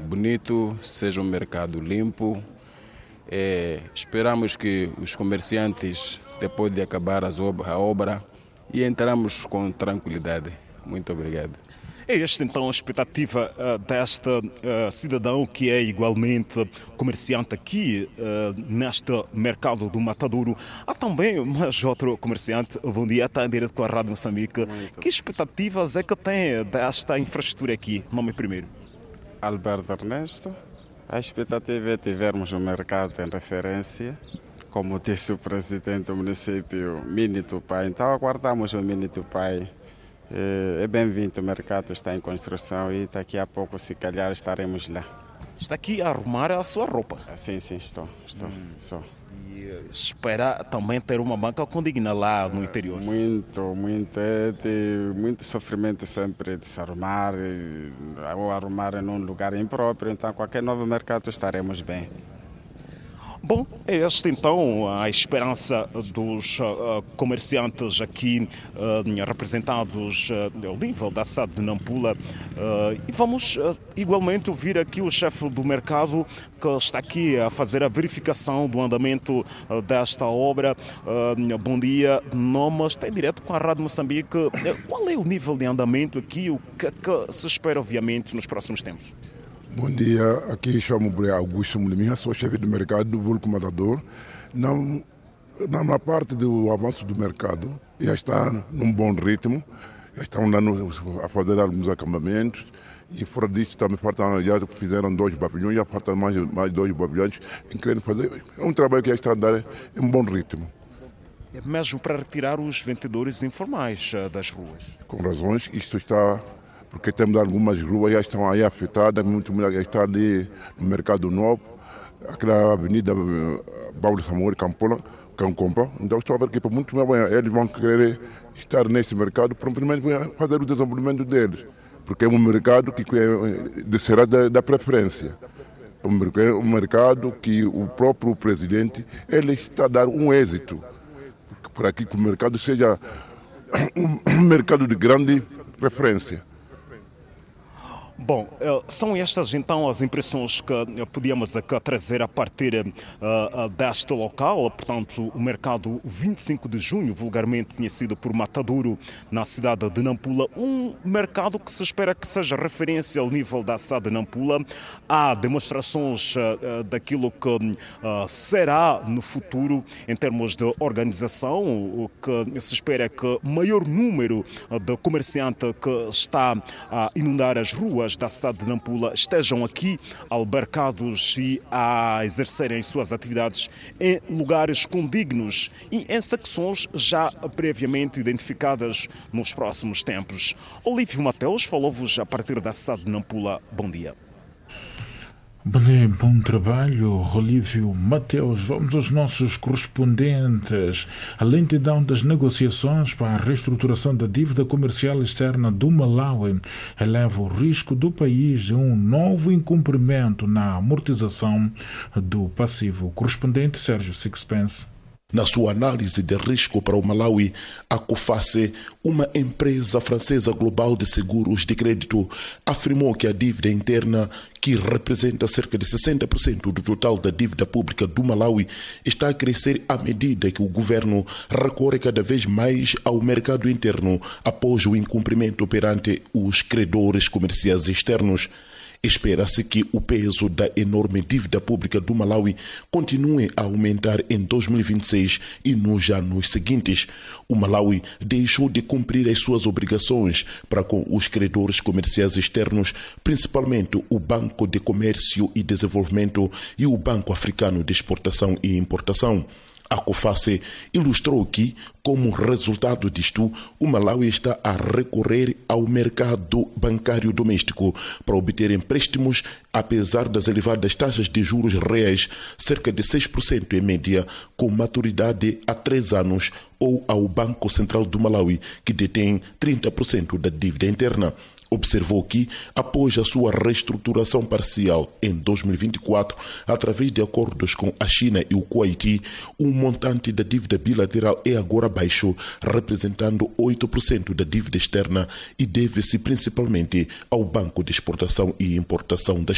bonito, seja um mercado limpo. Esperamos que os comerciantes, depois de acabar a obra, e entramos com tranquilidade. Muito obrigado. É esta então a expectativa desta cidadão que é igualmente comerciante aqui neste mercado do Matadouro. Há também mais outro comerciante. Bom dia, está em direto com a Rádio Moçambique. Que expectativas é que tem desta infraestrutura aqui? Nome primeiro. Alberto Ernesto. A expectativa é tivermos um mercado em referência, como disse o presidente do município, Mini Tupai. Então aguardamos o Mini Tupai. É bem-vindo, o mercado está em construção e daqui a pouco, se calhar, estaremos lá. Está aqui a arrumar a sua roupa? Sim, estou. E espera também ter uma banca condigna lá no interior? Muito sofrimento sempre de se arrumar, ou arrumar num lugar impróprio, então qualquer novo mercado estaremos bem. Bom, é esta então a esperança dos comerciantes aqui representados ao nível da cidade de Nampula. E vamos igualmente ouvir aqui o chefe do mercado que está aqui a fazer a verificação do andamento desta obra. Bom dia, nome está em direto com a Rádio Moçambique. Qual é o nível de andamento aqui? O que se espera, obviamente, nos próximos tempos? Bom dia, aqui chamo-me Augusto Muliminha, sou chefe do mercado do Vulco Matador. Na parte do avanço do mercado, já está num bom ritmo, já estão a fazer alguns acampamentos e fora disso também já fizeram 2 pavilhões, já faltam mais 2 pavilhões, querendo fazer um trabalho que já está a dar em um bom ritmo. É mesmo para retirar os vendedores informais das ruas? Com razões, isto está... Porque temos algumas ruas que já estão aí afetadas, muito já está ali no Mercado Novo, aquela avenida Paulo Samuel Cancompa. Então estou a ver que muito eles vão querer estar nesse mercado para fazer o desenvolvimento deles. Porque é um mercado que será da preferência. É um mercado que o próprio presidente ele está a dar um êxito para que o mercado seja um mercado de grande referência. Bom, são estas então as impressões que podíamos aqui trazer a partir deste local, portanto o mercado 25 de junho, vulgarmente conhecido por Matadouro, na cidade de Nampula, um mercado que se espera que seja referência ao nível da cidade de Nampula. Há demonstrações daquilo que será no futuro em termos de organização, o que se espera que maior número de comerciantes que está a inundar as ruas da cidade de Nampula estejam aqui albergados e a exercerem suas atividades em lugares condignos e em secções já previamente identificadas nos próximos tempos. Olívio Mateus falou-vos a partir da cidade de Nampula. Bom dia. Bom trabalho, Olívio Mateus. Vamos aos nossos correspondentes. A lentidão das negociações para a reestruturação da dívida comercial externa do Malawi eleva o risco do país de um novo incumprimento na amortização do passivo. Correspondente Sérgio Sixpence. Na sua análise de risco para o Malawi, a Coface, uma empresa francesa global de seguros de crédito, afirmou que a dívida interna, que representa cerca de 60% do total da dívida pública do Malawi, está a crescer à medida que o governo recorre cada vez mais ao mercado interno após o incumprimento perante os credores comerciais externos. Espera-se que o peso da enorme dívida pública do Malawi continue a aumentar em 2026 e nos anos seguintes. O Malawi deixou de cumprir as suas obrigações para com os credores comerciais externos, principalmente o Banco de Comércio e Desenvolvimento e o Banco Africano de Exportação e Importação. A Coface ilustrou que, como resultado disto, o Malawi está a recorrer ao mercado bancário doméstico para obter empréstimos, apesar das elevadas taxas de juros reais, cerca de 6% em média, com maturidade a 3 anos, ou ao Banco Central do Malawi, que detém 30% da dívida interna. Observou que, após a sua reestruturação parcial em 2024, através de acordos com a China e o Kuwait, o montante da dívida bilateral é agora baixo, representando 8% da dívida externa e deve-se principalmente ao Banco de Exportação e Importação da